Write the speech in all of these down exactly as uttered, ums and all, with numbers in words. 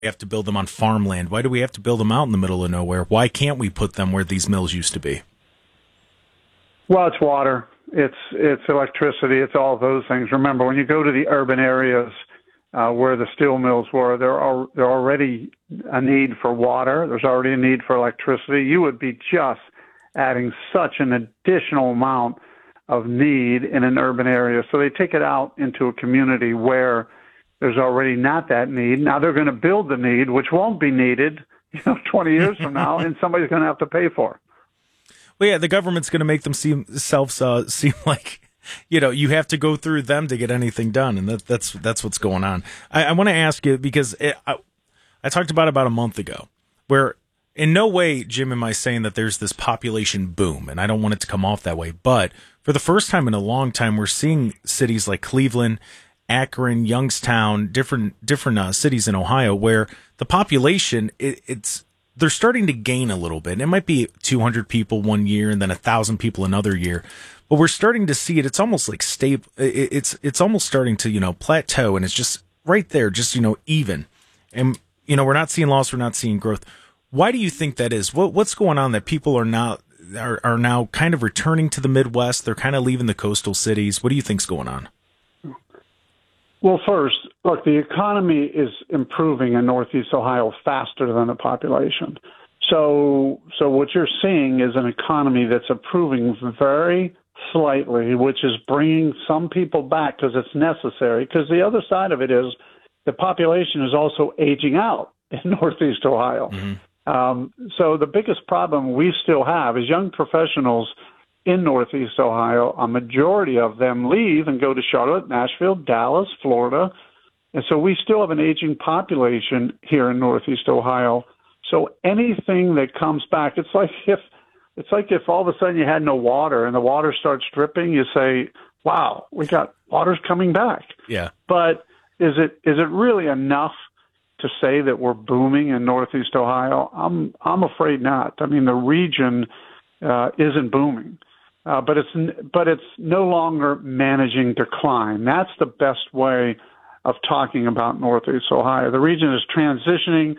we have to build them on farmland? Why do we have to build them out in the middle of nowhere? Why can't we put them where these mills used to be? Well, it's water, it's it's electricity, it's all those things. Remember, when you go to the urban areas uh, where the steel mills were, there are there already a need for water. There's already a need for electricity. You would be just adding such an additional amount of need in an urban area. So they take it out into a community where there's already not that need. Now they're going to build the need, which won't be needed, you know, twenty years from now, and somebody's going to have to pay for it. Well, yeah, the government's going to make them seem self uh, seem like, you know, you have to go through them to get anything done, and that, that's that's what's going on. I, I want to ask you because it, I, I talked about it about a month ago, where in no way, Jim, am I saying that there's this population boom, and I don't want it to come off that way. But for the first time in a long time, we're seeing cities like Cleveland, Akron, Youngstown, different different uh, cities in Ohio, where the population it, it's they're starting to gain a little bit. And it might be two hundred people one year and then one thousand people another year. But we're starting to see it. It's almost like stable. It, it's it's almost starting to, you know, plateau, and it's just right there, just, you know, even. And, you know, we're not seeing loss. We're not seeing growth. Why do you think that is? What What's going on that people are not are, are now kind of returning to the Midwest? They're kind of leaving the coastal cities. What do you think's going on? Well, first, look, the economy is improving in Northeast Ohio faster than the population. So, so what you're seeing is an economy that's improving very slightly, which is bringing some people back because it's necessary. Because the other side of it is the population is also aging out in Northeast Ohio. Mm-hmm. Um, so the biggest problem we still have is young professionals in Northeast Ohio. A majority of them leave and go to Charlotte, Nashville, Dallas, Florida. And so we still have an aging population here in Northeast Ohio. So anything that comes back, it's like if it's like if all of a sudden you had no water and the water starts dripping, you say, wow, we got water's coming back. Yeah. But is it is it really enough to say that we're booming in Northeast Ohio? I'm I'm afraid not. I mean, the region uh, isn't booming. Uh, but it's but it's no longer managing decline. That's the best way of talking about Northeast Ohio. The region is transitioning,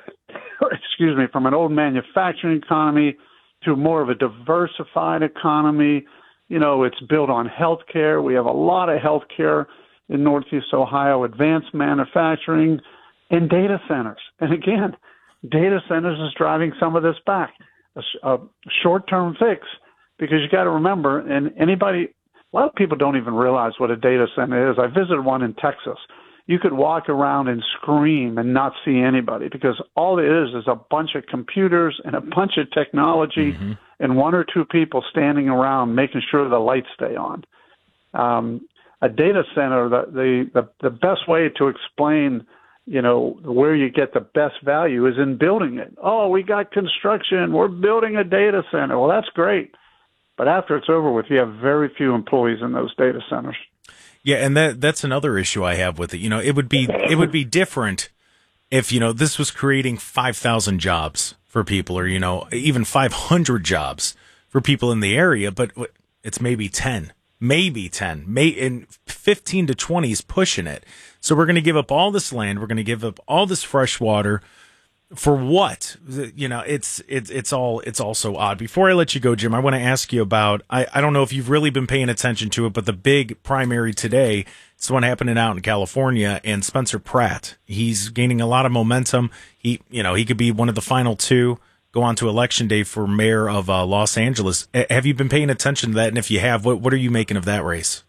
excuse me, from an old manufacturing economy to more of a diversified economy. You know, it's built on healthcare. We have a lot of healthcare in Northeast Ohio, advanced manufacturing, and data centers. And again, data centers is driving some of this back. A, a short-term fix. Because you got to remember, and anybody, a lot of people don't even realize what a data center is. I visited one in Texas. You could walk around and scream and not see anybody because all it is is a bunch of computers and a bunch of technology mm-hmm. and one or two people standing around making sure the lights stay on. Um, a data center, the, the, the, the best way to explain, you know, where you get the best value is in building it. Oh, we got construction. We're building a data center. Well, that's great. But after it's over with, you have very few employees in those data centers. Yeah, and that that's another issue I have with it. You know, it would be it would be different if, you know, this was creating five thousand jobs for people, or, you know, even five hundred jobs for people in the area, but it's maybe ten, maybe ten, may and fifteen to twenty is pushing it. So we're going to give up all this land, we're going to give up all this fresh water. For what? You know, it's it's it's all it's all so odd. Before I let you go, Jim, I want to ask you about, I, I don't know if you've really been paying attention to it, but the big primary today, it's the one happening out in California, and Spencer Pratt. He's gaining a lot of momentum. He, you know, he could be one of the final two, go on to election day for mayor of uh, Los Angeles. A- have you been paying attention to that? And if you have, what what are you making of that race?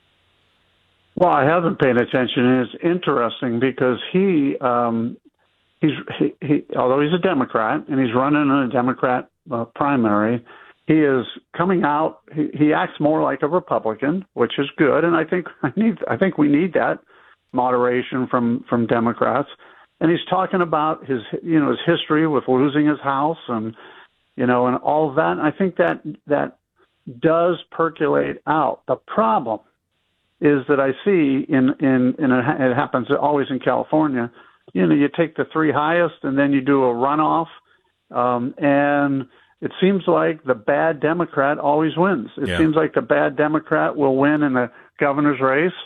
Well, I haven't paid attention. It's interesting because he, um, He's he, he although he's a Democrat and he's running in a Democrat uh, primary, he is coming out. He, he acts more like a Republican, which is good, and I think I need. I think we need that moderation from from Democrats. And he's talking about his you know his history with losing his house and you know and all of that. And I think that that does percolate out. The problem is that I see in in, in a, it happens always in California. You know, you take the three highest and then you do a runoff, um, and it seems like the bad Democrat always wins. It yeah. seems like the bad Democrat will win in the governor's race,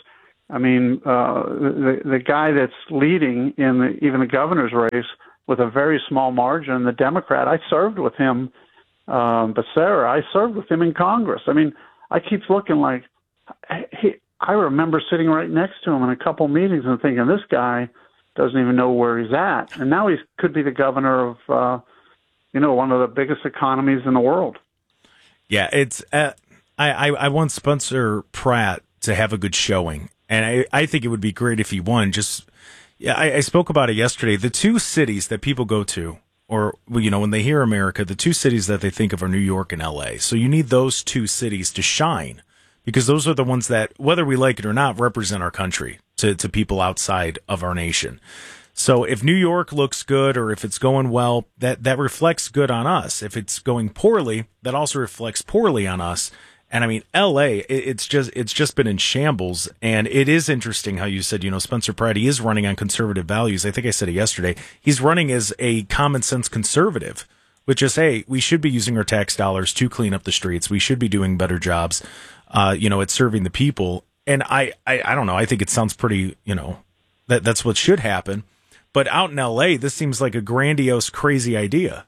I mean, uh, the the guy that's leading in the, even the governor's race with a very small margin, the Democrat, I served with him, um, Becerra, I served with him in Congress. I mean, I keep looking like, he, I remember sitting right next to him in a couple meetings and thinking, this guy doesn't even know where he's at. And now he could be the governor of, uh, you know, one of the biggest economies in the world. Yeah, it's, uh, I, I, I want Spencer Pratt to have a good showing. And I, I think it would be great if he won. Just, yeah, I, I spoke about it yesterday. The two cities that people go to, or, you know, when they hear America, the two cities that they think of are New York and L A. So you need those two cities to shine, because those are the ones that, whether we like it or not, represent our country to, to people outside of our nation. So if New York looks good, or if it's going well, that, that reflects good on us. If it's going poorly, that also reflects poorly on us. And I mean, L A, it's just it's just been in shambles. And it is interesting how you said, you know, Spencer Pratt, he is running on conservative values. I think I said it yesterday. He's running as a common sense conservative, which is, hey, we should be using our tax dollars to clean up the streets. We should be doing better jobs, uh, you know, at serving the people. And I, I, I don't know. I think it sounds pretty, you know, that that's what should happen. But out in L A, this seems like a grandiose, crazy idea.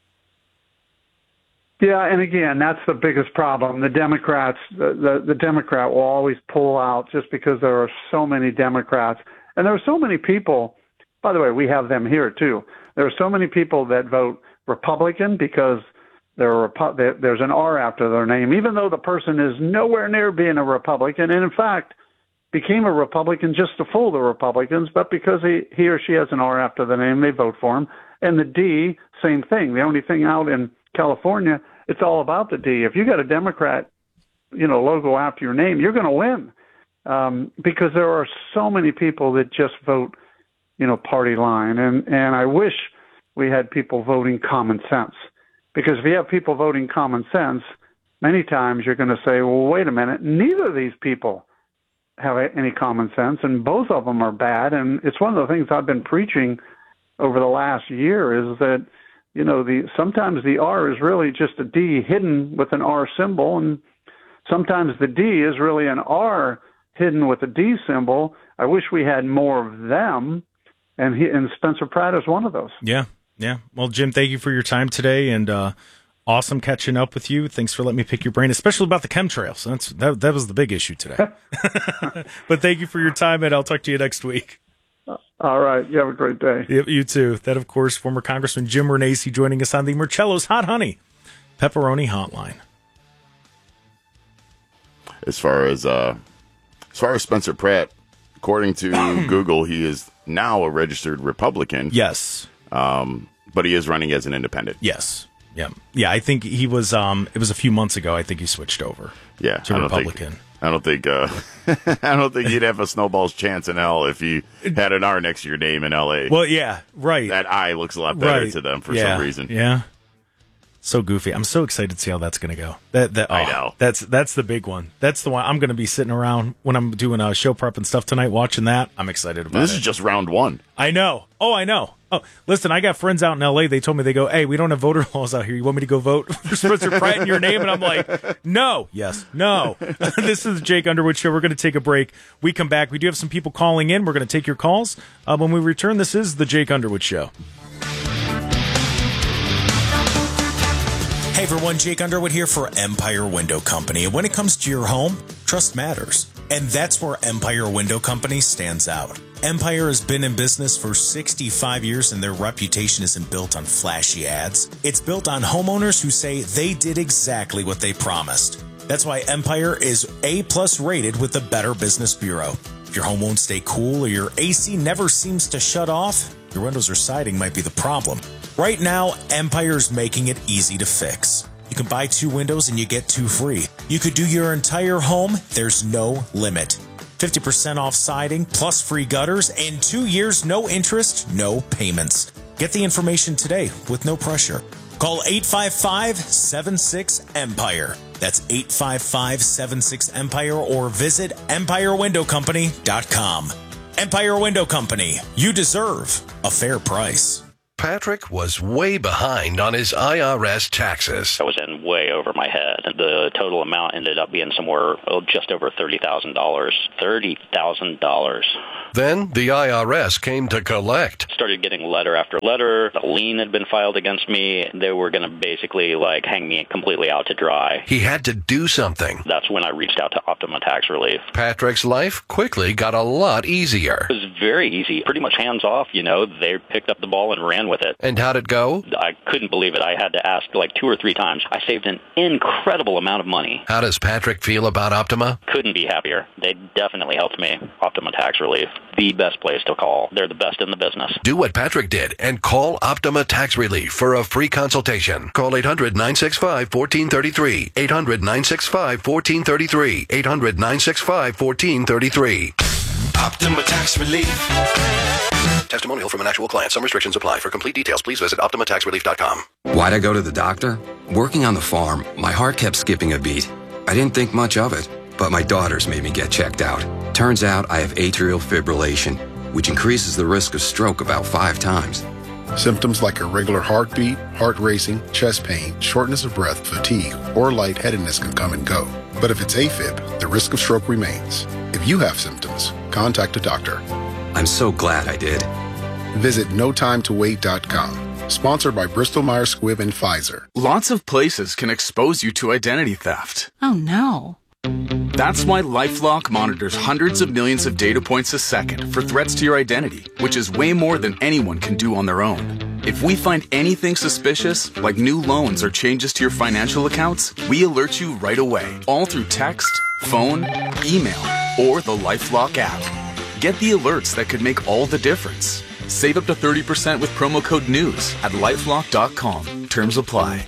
Yeah, and again, that's the biggest problem. The Democrats, the, the, the Democrat will always pull out just because there are so many Democrats. And there are so many people, by the way, we have them here too. There are so many people that vote Republican because they're a, there's an R after their name, even though the person is nowhere near being a Republican. And in fact, became a Republican just to fool the Republicans, but because he, he or she has an R after the name, they vote for him. And the D, same thing. The only thing out in California, it's all about the D. If you got a Democrat, you know, logo after your name, you're going to win, um, because there are so many people that just vote, you know, party line. And, and I wish we had people voting common sense, because if you have people voting common sense, many times you're going to say, well, wait a minute, neither of these people have any common sense, and both of them are bad. And it's one of the things I've been preaching over the last year is that, you know, the sometimes the R is really just a D hidden with an R symbol, and sometimes the D is really an R hidden with a D symbol. I wish we had more of them, and he, and Spencer Pratt is one of those. Yeah, yeah. Well, Jim, thank you for your time today, and uh, awesome catching up with you. Thanks for letting me pick your brain, especially about the chemtrails. That's that that was the big issue today. But thank you for your time, and I'll talk to you next week. All right. You have a great day. Yep, you too. That, of course, former Congressman Jim Renacci joining us on the Marcello's Hot Honey Pepperoni Hotline. As far as uh, as far as Spencer Pratt, according to Google, he is now a registered Republican. Yes. Um, but he is running as an independent. Yes. Yeah. Yeah. I think he was. Um, it was a few months ago. I think he switched over. Yeah, to I Republican. Think, I don't think. Uh, I don't think he'd have a snowball's chance in hell if he had an R next to your name in L A. Well, yeah, right. That I looks a lot better right. to them for yeah. some reason. Yeah. So goofy. I'm so excited to see how that's going to go. That, that, oh, I know. That's that's the big one. That's the one I'm going to be sitting around when I'm doing a show prep and stuff tonight, watching that. I'm excited about this it. This is just round one. I know. Oh, I know. Oh, listen, I got friends out in L A. They told me, they go, hey, we don't have voter laws out here. You want me to go vote for Spencer Pratt in your name? And I'm like, no. Yes. No. This is the Jake Underwood Show. We're going to take a break. We come back. We do have some people calling in. We're going to take your calls. Uh, when we return, this is the Jake Underwood Show. Hey everyone, Jake Underwood here for Empire Window Company. And when it comes to your home, trust matters. And that's where Empire Window Company stands out. Empire has been in business for sixty-five years, and their reputation isn't built on flashy ads. It's built on homeowners who say they did exactly what they promised. That's why Empire is A-plus rated with the Better Business Bureau. If your home won't stay cool or your A C never seems to shut off, your windows or siding might be the problem. Right now, Empire's making it easy to fix. You can buy two windows and you get two free. You could do your entire home, there's no limit. fifty percent off siding, plus free gutters, and two years, no interest, no payments. Get the information today with no pressure. Call eight five five, seven six, EMPIRE. That's eight five five, seven six, EMPIRE or visit empire window company dot com. Empire Window Company. You deserve a fair price. Patrick was way behind on his I R S taxes. I was in way over my head. The total amount ended up being somewhere oh, just over thirty thousand dollars. thirty thousand dollars. Then the I R S came to collect. Started getting letter after letter. A lien had been filed against me. They were going to basically like hang me completely out to dry. He had to do something. That's when I reached out to Optima Tax Relief. Patrick's life quickly got a lot easier. It was very easy. Pretty much hands off, you know. They picked up the ball and ran with it. And how'd it go? I couldn't believe it. I had to ask like two or three times. I saved an incredible amount of money. How does Patrick feel about Optima? Couldn't be happier. They definitely helped me. Optima Tax Relief. The best place to call. They're the best in the business. Do what Patrick did and call Optima Tax Relief for a free consultation. Call eight hundred, nine six five, one four three three. eight hundred, nine six five, one four three three. eight hundred, nine six five, one four three three. Optima Tax Relief. Testimonial from an actual client. Some restrictions apply. For complete details, please visit optima tax relief dot com. Why'd I go to the doctor? Working on the farm, my heart kept skipping a beat. I didn't think much of it, but my daughters made me get checked out. Turns out I have atrial fibrillation, which increases the risk of stroke about five times. Symptoms like irregular heartbeat, heart racing, chest pain, shortness of breath, fatigue, or lightheadedness can come and go. But if it's AFib, the risk of stroke remains. If you have symptoms, contact a doctor. I'm so glad I did. Visit no time to wait dot com. Sponsored by Bristol Myers Squibb and Pfizer. Lots of places can expose you to identity theft. Oh no. That's why LifeLock monitors hundreds of millions of data points a second for threats to your identity, which is way more than anyone can do on their own. If we find anything suspicious, like new loans or changes to your financial accounts, we alert you right away, all through text, phone, email, or the LifeLock app. Get the alerts that could make all the difference. Save up to thirty percent with promo code NEWS at lifelock dot com. Terms apply.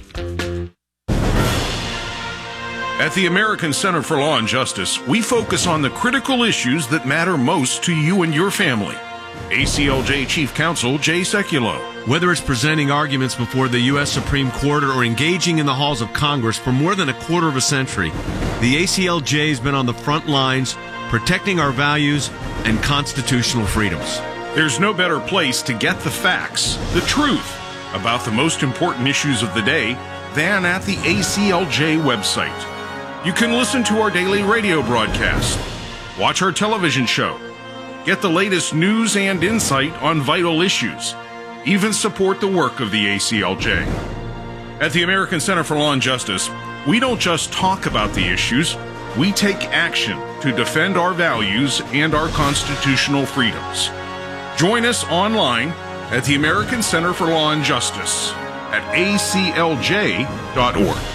At the American Center for Law and Justice, we focus on the critical issues that matter most to you and your family. A C L J Chief Counsel Jay Sekulow. Whether it's presenting arguments before the U S Supreme Court or engaging in the halls of Congress for more than a quarter of a century, the A C L J has been on the front lines protecting our values and constitutional freedoms. There's no better place to get the facts, the truth, about the most important issues of the day than at the A C L J website. You can listen to our daily radio broadcast, watch our television show, get the latest news and insight on vital issues, even support the work of the A C L J. At the American Center for Law and Justice, we don't just talk about the issues, we take action to defend our values and our constitutional freedoms. Join us online at the American Center for Law and Justice at A C L J dot org.